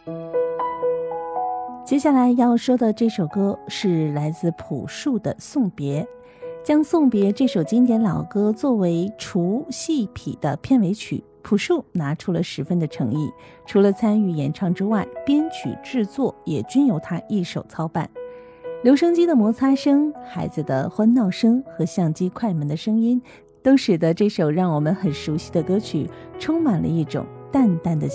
接下来要说的这首歌是来自朴树的《送别》，将《送别》这首经典老歌作为除戏痞的片尾曲，朴树拿出了十分的诚意，除了参与演唱之外，编曲制作也均由他一手操办。留声机的摩擦声、孩子的欢闹声和相机快门的声音，都使得这首让我们很熟悉的歌曲充满了一种淡淡的